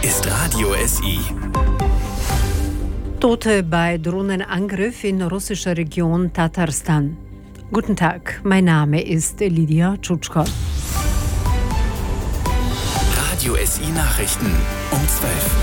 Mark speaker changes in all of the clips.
Speaker 1: ist Radio SI.
Speaker 2: Tote bei Drohnenangriff in russischer Region Tatarstan. Guten Tag, mein Name ist Lydia Tschutschko.
Speaker 1: Radio SI Nachrichten um 12.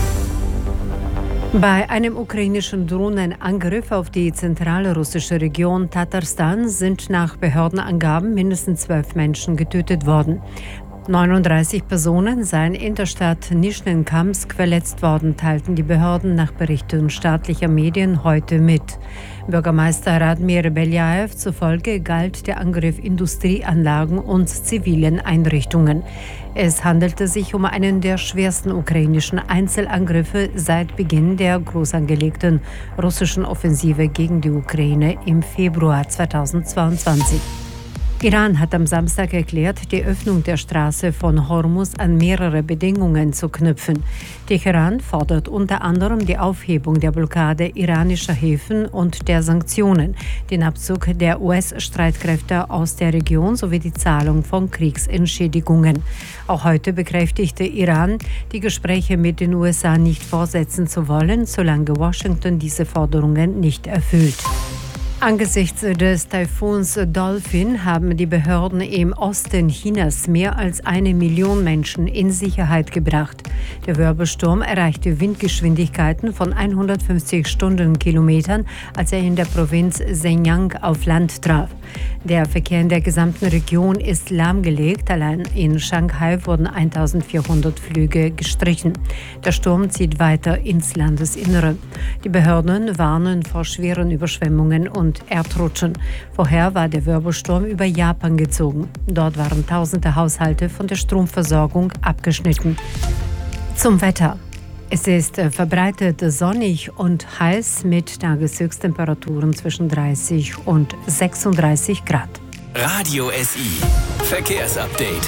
Speaker 2: Bei einem ukrainischen Drohnenangriff auf die zentrale russische Region Tatarstan sind nach Behördenangaben mindestens 12 Menschen getötet worden. 39 Personen seien in der Stadt Nischnenkamsk verletzt worden, teilten die Behörden nach Berichten staatlicher Medien heute mit. Bürgermeister Radmir Beljaev zufolge galt der Angriff Industrieanlagen und zivilen Einrichtungen. Es handelte sich um einen der schwersten ukrainischen Einzelangriffe seit Beginn der groß angelegten russischen Offensive gegen die Ukraine im Februar 2022. Iran hat am Samstag erklärt, die Öffnung der Straße von Hormuz an mehrere Bedingungen zu knüpfen. Teheran fordert unter anderem die Aufhebung der Blockade iranischer Häfen und der Sanktionen, den Abzug der US-Streitkräfte aus der Region sowie die Zahlung von Kriegsentschädigungen. Auch heute bekräftigte Iran, die Gespräche mit den USA nicht fortsetzen zu wollen, solange Washington diese Forderungen nicht erfüllt. Angesichts des Taifuns Dolphin haben die Behörden im Osten Chinas mehr als 1 Million Menschen in Sicherheit gebracht. Der Wirbelsturm erreichte Windgeschwindigkeiten von 150 Stundenkilometern, als er in der Provinz Shenyang auf Land traf. Der Verkehr in der gesamten Region ist lahmgelegt. Allein in Shanghai wurden 1400 Flüge gestrichen. Der Sturm zieht weiter ins Landesinnere. Die Behörden warnen vor schweren Überschwemmungen und Erdrutschen. Vorher war der Wirbelsturm über Japan gezogen. Dort waren tausende Haushalte von der Stromversorgung abgeschnitten. Zum Wetter. Es ist verbreitet sonnig und heiß mit Tageshöchsttemperaturen zwischen 30 und 36 Grad.
Speaker 1: Radio SI Verkehrsupdate.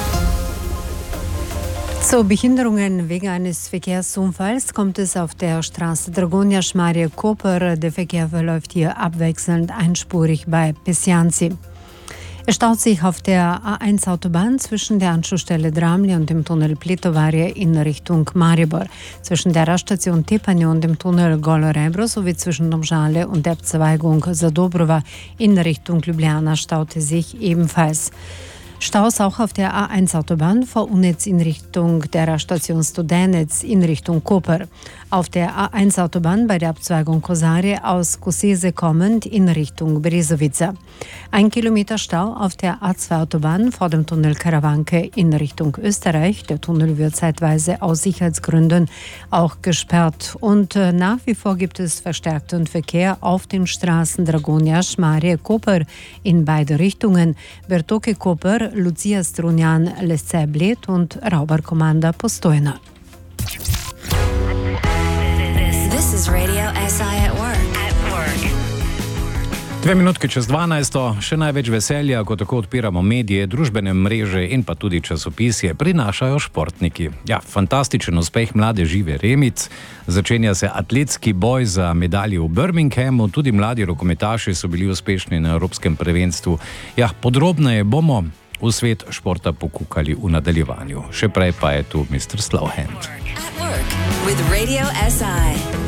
Speaker 2: Zu Behinderungen wegen eines Verkehrsunfalls kommt es auf der Straße Dragonja-Schmarie-Koper. Der Verkehr verläuft hier abwechselnd einspurig bei Pesjanci. Es staut sich auf der A1-Autobahn zwischen der Anschlussstelle Dramli und dem Tunnel Plitovaria in Richtung Maribor, zwischen der Raststation Tepani und dem Tunnel Golo-Rebro sowie zwischen Domžale und der Abzweigung Zadobrova in Richtung Ljubljana staute sich ebenfalls. Staus auch auf der A1-Autobahn vor Unetz in Richtung der Raststation Studenec in Richtung Koper. Auf der A1-Autobahn bei der Abzweigung Kosare aus Kosese kommend in Richtung Brezovica. 1 Kilometer Stau auf der A2-Autobahn vor dem Tunnel Karawanke in Richtung Österreich. Der Tunnel wird zeitweise aus Sicherheitsgründen auch gesperrt. Und nach wie vor gibt es verstärkten Verkehr auf den Straßen Dragonja, Schmarie, Koper in beide Richtungen. Bertoke Koper, Lucia Strunjan, Lesce Bled und Rauberkommanda Postojna.
Speaker 3: This is Radio SI at work.
Speaker 4: 2 minutke čez 12. Še največ veselja, ko tako odpiramo medije, družbene mreže in pa tudi časopisje, prinašajo športniki. Ja, fantastičen uspeh mlade Žive Remic. Začenja se atletski boj za medalje v Birminghamu. Tudi mladi rokometaši so bili uspešni na Evropskem prvenstvu. Ja, podrobneje bomo v svet športa pokukali v nadaljevanju. Še prej pa je tu Mr. Slowhand.
Speaker 3: At work with Radio SI.